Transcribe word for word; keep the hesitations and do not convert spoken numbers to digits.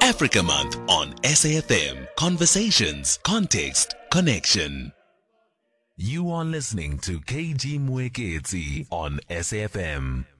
Africa Month on S A F M. Conversations, context, connection. You are listening to K G Mwekezi on S A F M.